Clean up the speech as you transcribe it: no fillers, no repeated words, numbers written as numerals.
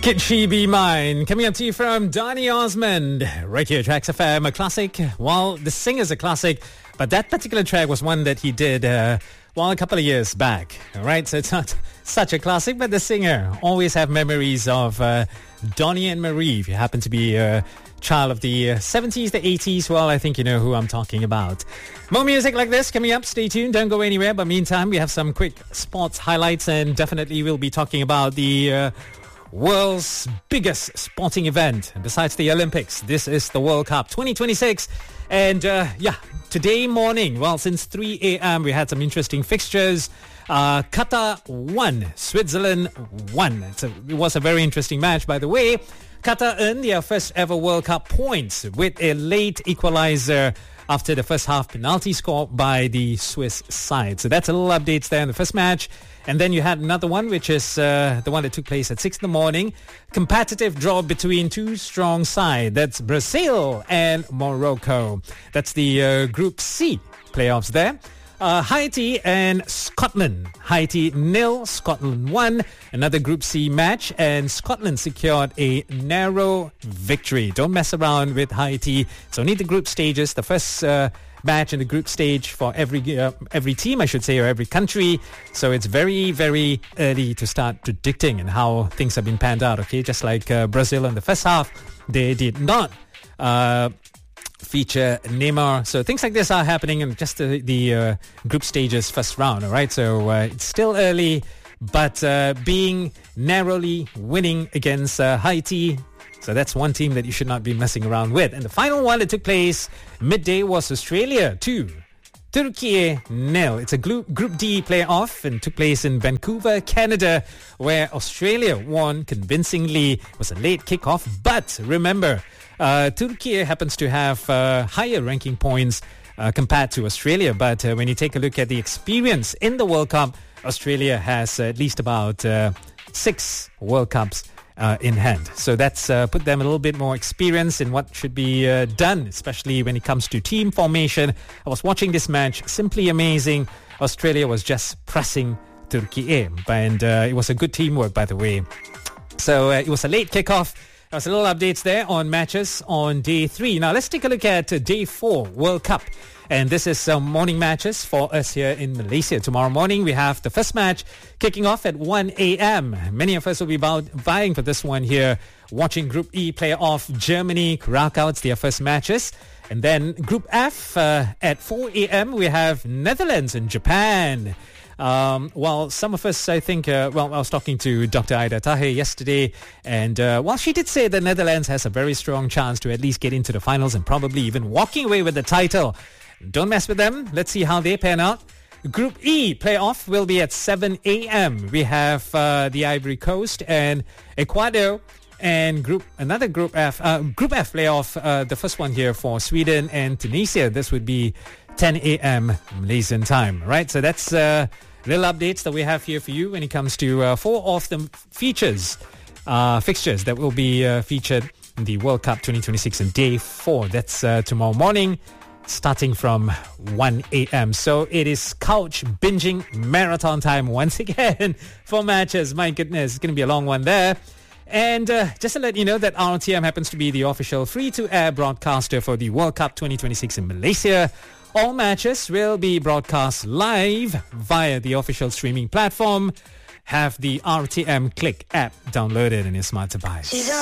Could She Be Mine? Coming up to you from Donny Osmond, right here, Tracks FM, a classic. Well, the singer's a classic, but that particular track was one that he did, a couple of years back. All right, so it's not such a classic, but the singer always have memories of Donny and Marie. If you happen to be a child of the 70s, the 80s, well, I think you know who I'm talking about. More music like this coming up. Stay tuned. Don't go anywhere. But meantime, we have some quick sports highlights, and definitely we'll be talking about the world's biggest sporting event. And besides the Olympics, this is the World Cup 2026. And today morning, well, since 3 a.m., we had some interesting fixtures. Qatar won, Switzerland won. It was a very interesting match, by the way. Qatar earned their first ever World Cup points with a late equalizer after the first half penalty scored by the Swiss side. So that's a little updates there in the first match. And then you had another one, which is the one that took place at 6 in the morning. Competitive draw between two strong sides. That's Brazil and Morocco. That's the Group C playoffs there. Haiti and Scotland. Haiti 0, Scotland 1. Another Group C match, and Scotland secured a narrow victory. Don't mess around with Haiti. It's only the group stages. The first match in the group stage for every team, I should say, or every country. So it's very, very early to start predicting and how things have been panned out. Okay, just like Brazil in the first half, they did not feature Neymar. So things like this are happening in just the group stages first round. All right, so it's still early, but being narrowly winning against Haiti. So that's one team that you should not be messing around with. And the final one that took place midday was Australia 2, Turkey 0. It's a Group D playoff and took place in Vancouver, Canada, where Australia won convincingly. It was a late kickoff, but remember, Turkey happens to have higher ranking points compared to Australia. But when you take a look at the experience in the World Cup, Australia has at least about 6 World Cups in hand. So that's put them a little bit more experience in what should be done, especially when it comes to team formation. I was watching this match, simply amazing. Australia was just pressing Turkey, and it was a good teamwork, by the way. So it was a late kickoff. There's a little updates there on matches on day 3. Now let's take a look at day 4 World Cup. And this is some morning matches for us here in Malaysia. Tomorrow morning, we have the first match kicking off at 1 a.m. Many of us will be vying for this one here, watching Group E playoff Germany, Curacao. It's their first matches. And then Group F at 4 a.m., we have Netherlands and Japan. Well, some of us, I think, I was talking to Dr. Aida Tahir yesterday, and she did say the Netherlands has a very strong chance to at least get into the finals and probably even walking away with the title. Don't mess with them. Let's see how they pan out. Group E playoff will be at 7 a.m. We have the Ivory Coast and Ecuador, and Group F playoff, the first one here for Sweden and Tunisia. This would be 10 a.m. Malaysian time, right? So that's little updates that we have here for you when it comes to 4 of the fixtures that will be featured in the World Cup 2026 in day 4. That's tomorrow morning, starting from 1 a.m. So it is couch binging marathon time once again for matches. My goodness, it's going to be a long one there. And just to let you know that RTM happens to be the official free-to-air broadcaster for the World Cup 2026 in Malaysia. All matches will be broadcast live via the official streaming platform. Have the RTM Click app downloaded in your smart device.